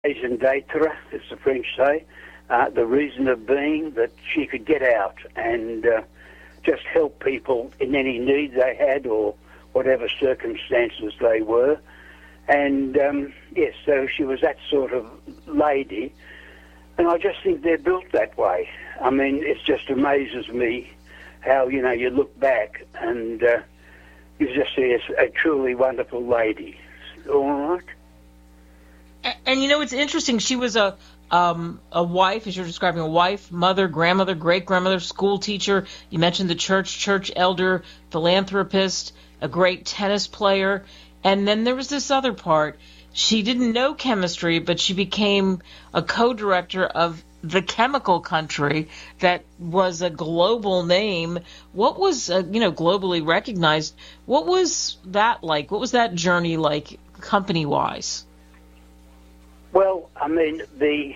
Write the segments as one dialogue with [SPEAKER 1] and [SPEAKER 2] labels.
[SPEAKER 1] raison d'etre, as the French say, the reason of being that she could get out and just help people in any need they had or whatever circumstances they were. And, yes, so she was that sort of lady. And I just think they're built that way. I mean, it just amazes me how, you look back and you just see a truly wonderful lady. All right?
[SPEAKER 2] And it's interesting. She was a wife, as you're describing, a wife, mother, grandmother, great-grandmother, school teacher. You mentioned the church elder, philanthropist, a great tennis player. And then there was this other part. She didn't know chemistry, but she became a co-director of The Chemical Country that was a global name. What was, globally recognized? What was that like? What was that journey like company-wise?
[SPEAKER 1] Well, I mean, the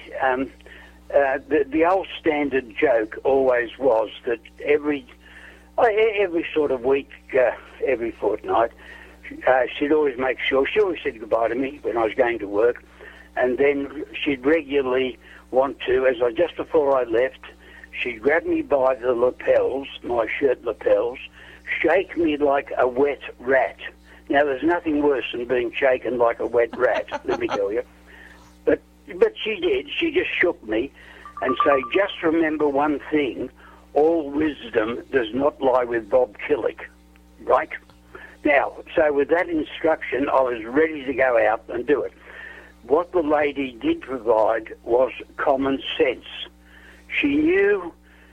[SPEAKER 1] old standard joke always was that every sort of week, every fortnight, she'd always make sure, she always said goodbye to me when I was going to work, and then she'd regularly want to, just before I left, she'd grab me by the lapels, my shirt lapels, shake me like a wet rat. Now, there's nothing worse than being shaken like a wet rat, let me tell you. But she did. She just shook me and say, just remember one thing, all wisdom does not lie with Bob Killick, right? Now, so with that instruction, I was ready to go out and do it. What the lady did provide was common sense. She knew,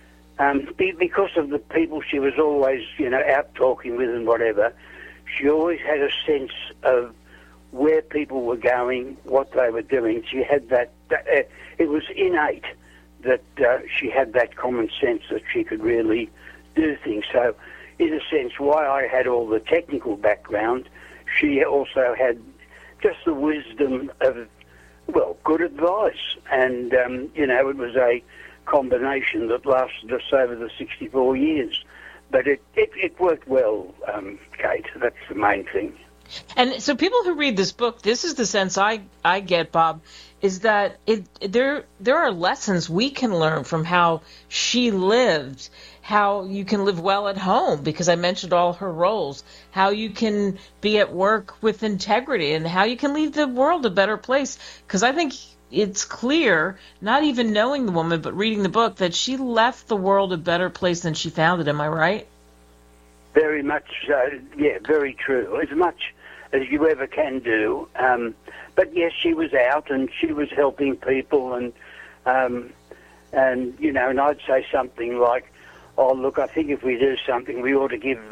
[SPEAKER 1] because of the people she was always, out talking with and whatever, she always had a sense of where people were going, what they were doing. She had that it was innate that she had that common sense that she could really do things. So, in a sense, why I had all the technical background, she also had just the wisdom of, good advice. And, it was a combination that lasted us over the 64 years. But it worked well, Kate. That's the main thing.
[SPEAKER 2] And so people who read this book, this is the sense I get, Bob, is that there are lessons we can learn from how she lived, how you can live well at home, because I mentioned all her roles, how you can be at work with integrity, and how you can leave the world a better place. Because I think it's clear, not even knowing the woman, but reading the book, that she left the world a better place than she found it. Am I right?
[SPEAKER 1] Very much so. Yeah, very true. As much as you ever can do. But yes, she was out and she was helping people, and I'd say something like, "Oh, look, I think if we do something, we ought to give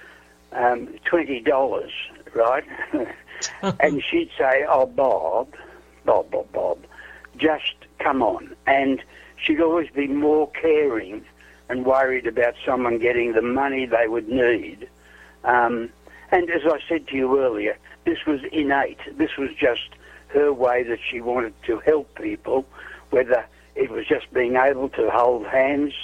[SPEAKER 1] $20, right?" And she'd say, "Oh, Bob, just come on." And she'd always be more caring and worried about someone getting the money they would need. And as I said to you earlier, this was innate. This was just her way that she wanted to help people, whether it was just being able to hold hands,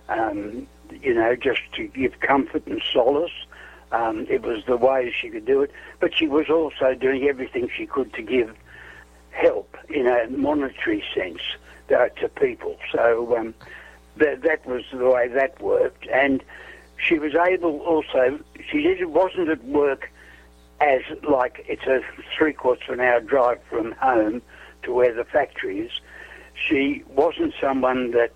[SPEAKER 1] just to give comfort and solace. It was the way she could do it. But she was also doing everything she could to give help in a monetary sense to people. So that was the way that worked. And she was able also, wasn't at work as like it's a 3/4 of an hour drive from home to where the factory is. She wasn't someone that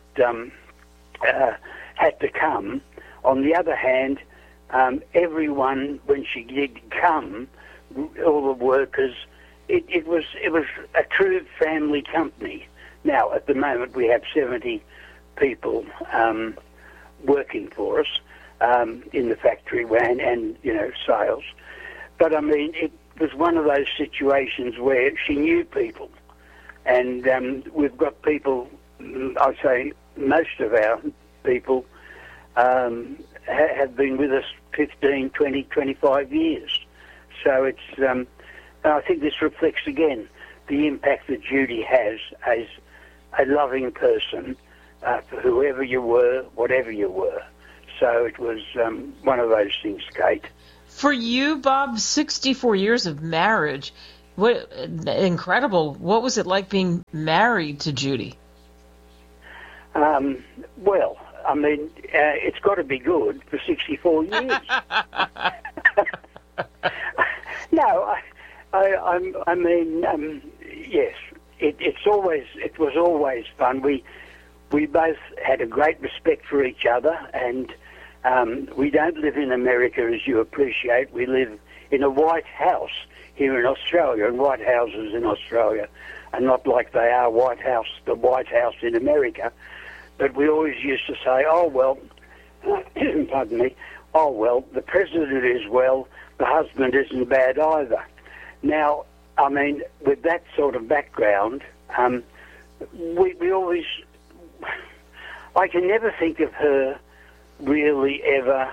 [SPEAKER 1] had to come. On the other hand, everyone, when she did come, all the workers, it was a true family company. Now, at the moment, we have 70 people working for us in the factory and sales. But, I mean, it was one of those situations where she knew people. And we've got people, I'd say most of our people have been with us 15, 20, 25 years. So it's, I think this reflects again the impact that Judy has as a loving person for whoever you were, whatever you were. So it was one of those things, Kate.
[SPEAKER 2] For you, Bob, 64 years of marriage, What incredible! What was it like being married to Judy?
[SPEAKER 1] Well, I mean, it's got to be good for 64 years. No, I mean, yes, it was always fun. We both had a great respect for each other, and we don't live in America, as you appreciate. We live in a white house here in Australia, and white houses in Australia are not like they are the White House in America. But we always used to say, oh, well, pardon me, oh, well, the president is well, the husband isn't bad either. Now, I mean, with that sort of background, we always... I can never think of her really ever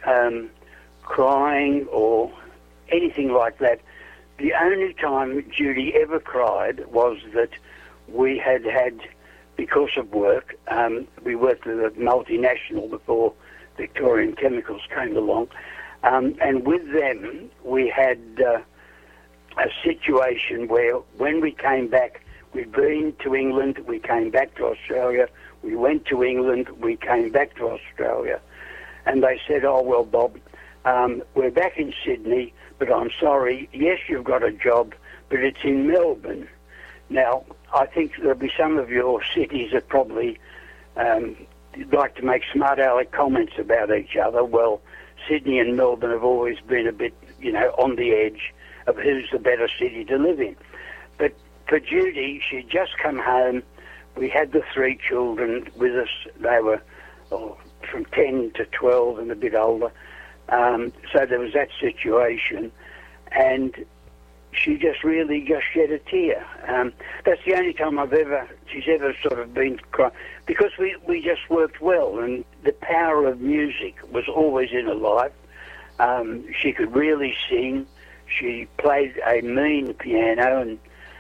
[SPEAKER 1] crying or anything like that. The only time Judy ever cried was that we had, because of work, we worked with a multinational before Victorian Chemicals came along, and with them we had a situation where when we came back, we'd been to England, we came back to Australia, we went to England, we came back to Australia, and they said, oh, well, Bob, we're back in Sydney, but I'm sorry, yes, you've got a job, but it's in Melbourne. Now, I think there'll be some of your cities that probably like to make smart aleck comments about each other. Well, Sydney and Melbourne have always been a bit, on the edge of who's the better city to live in. But for Judy, she'd just come home. We had the 3 children with us. They were from 10 to 12 and a bit older. So there was that situation. And she just shed a tear. That's the only time she's ever sort of been crying. Because we just worked well, and the power of music was always in her life. She could really sing. She played a mean piano,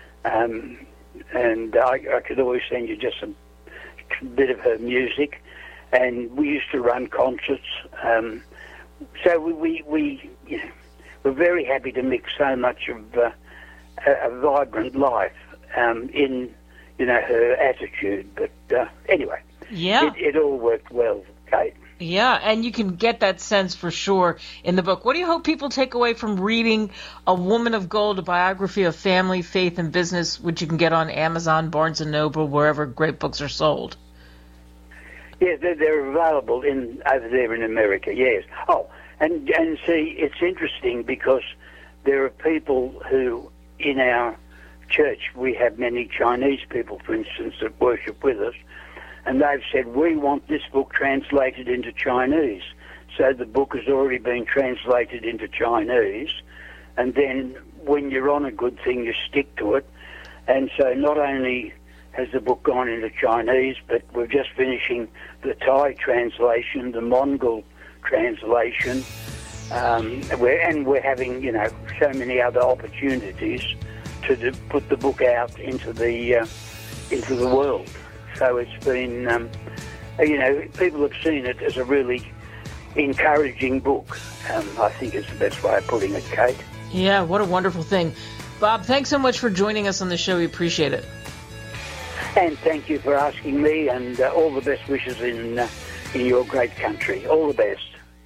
[SPEAKER 1] and I could always send you just a bit of her music. And we used to run concerts. So we're very happy to mix so much of a vibrant life in, her attitude. But anyway,
[SPEAKER 2] yeah,
[SPEAKER 1] it all worked well, Kate.
[SPEAKER 2] Yeah, and you can get that sense for sure in the book. What do you hope people take away from reading A Woman of Gold, a biography of family, faith, and business, which you can get on Amazon, Barnes & Noble, wherever great books are sold?
[SPEAKER 1] Yeah, they're available over there in America, yes. Oh, and see, it's interesting because there are people who, in our church, we have many Chinese people, for instance, that worship with us, and they've said, we want this book translated into Chinese. So the book has already been translated into Chinese, and then when you're on a good thing, you stick to it. And so not only has the book gone into Chinese, but we're just finishing the Thai translation, the Mongol translation, we're having, so many other opportunities to put the book out into the world. So it's been, people have seen it as a really encouraging book. I think is the best way of putting it, Kate.
[SPEAKER 2] Yeah, what a wonderful thing. Bob, thanks so much for joining us on the show. We appreciate it.
[SPEAKER 1] And thank you for asking me, and all the best wishes in your great country. All the best.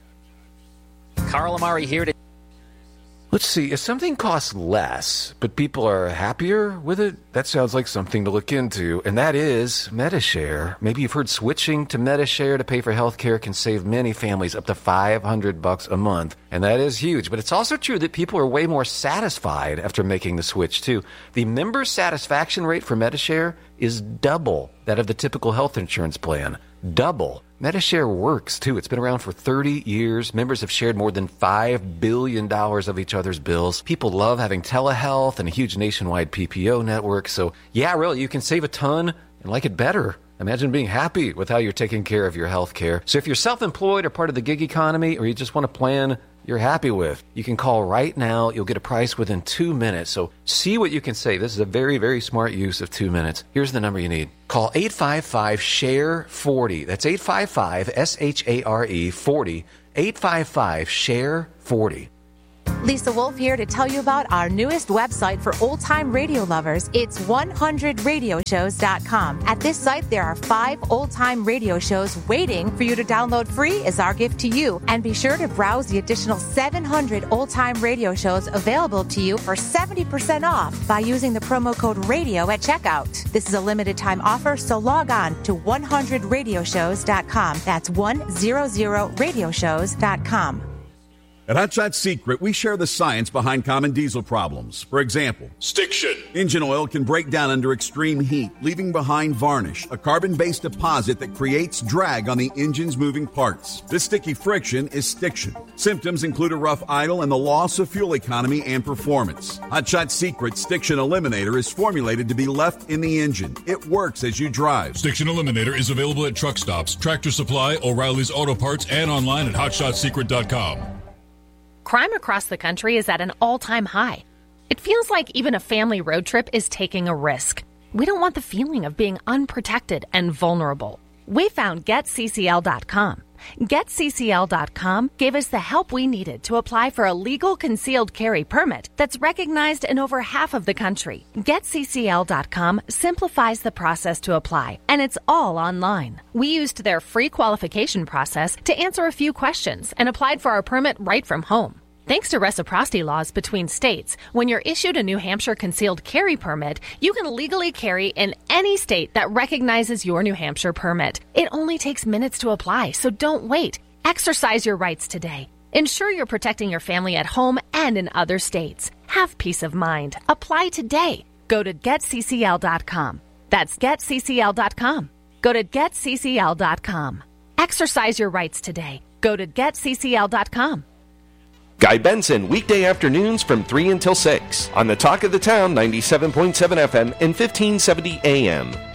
[SPEAKER 3] Carl Amari here to...
[SPEAKER 4] Let's see, if something costs less, but people are happier with it, that sounds like something to look into, and that is Medi-Share. Maybe you've heard switching to Medi-Share to pay for health care can save many families up to $500 a month, and that is huge. But it's also true that people are way more satisfied after making the switch, too. The member satisfaction rate for Medi-Share is double that of the typical health insurance plan. Double. Medi-Share works, too. It's been around for 30 years. Members have shared more than $5 billion of each other's bills. People love having telehealth and a huge nationwide PPO network. So, yeah, really, you can save a ton and like it better. Imagine being happy with how you're taking care of your health care. So if you're self-employed or part of the gig economy, or you just want a plan you're happy with, you can call right now. You'll get a price within 2 minutes. So see what you can save. This is a very, very smart use of 2 minutes. Here's the number you need. Call 855-SHARE-40. That's 855-SHARE-40. 855-SHARE-40.
[SPEAKER 5] Lisa Wolf here to tell you about our newest website for old-time radio lovers. It's 100radioshows.com. At this site, there are 5 old-time radio shows waiting for you to download free as our gift to you. And be sure to browse the additional 700 old-time radio shows available to you for 70% off by using the promo code RADIO at checkout. This is a limited-time offer, so log on to 100radioshows.com. That's 100radioshows.com.
[SPEAKER 6] At Hot Shot Secret, we share the science behind common diesel problems. For example,
[SPEAKER 7] stiction.
[SPEAKER 6] Engine oil can break down under extreme heat, leaving behind varnish, a carbon-based deposit that creates drag on the engine's moving parts. This sticky friction is stiction. Symptoms include a rough idle and the loss of fuel economy and performance. Hot Shot Secret Stiction Eliminator is formulated to be left in the engine. It works as you drive.
[SPEAKER 7] Stiction Eliminator is available at truck stops, Tractor Supply, O'Reilly's Auto Parts, and online at HotShotSecret.com.
[SPEAKER 8] Crime across the country is at an all-time high. It feels like even a family road trip is taking a risk. We don't want the feeling of being unprotected and vulnerable. We found GetCCL.com. GetCCL.com gave us the help we needed to apply for a legal concealed carry permit that's recognized in over half of the country. GetCCL.com simplifies the process to apply, and it's all online. We used their free qualification process to answer a few questions and applied for our permit right from home. Thanks to reciprocity laws between states, when you're issued a New Hampshire concealed carry permit, you can legally carry in any state that recognizes your New Hampshire permit. It only takes minutes to apply, so don't wait. Exercise your rights today. Ensure you're protecting your family at home and in other states. Have peace of mind. Apply today. Go to GetCCL.com. That's GetCCL.com. Go to GetCCL.com. Exercise your rights today. Go to GetCCL.com.
[SPEAKER 9] Guy Benson, weekday afternoons from 3 until 6 on the Talk of the Town 97.7 FM and 1570 AM.